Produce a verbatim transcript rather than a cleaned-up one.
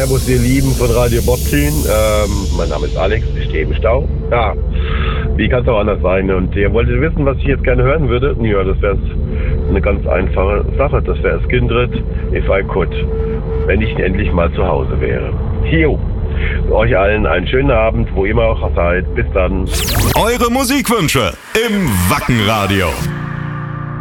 Servus, ihr Lieben von Radio Boxing. Ähm, mein Name ist Alex, ich stehe im Stau. Ja, wie kann es auch anders sein? Und ihr wolltet wissen, was ich jetzt gerne hören würde? Ja, das wäre eine ganz einfache Sache. Das wäre Skindred, If I Could. Wenn ich endlich mal zu Hause wäre. Jo, euch allen einen schönen Abend, wo immer auch seid. Bis dann. Eure Musikwünsche im Wackenradio.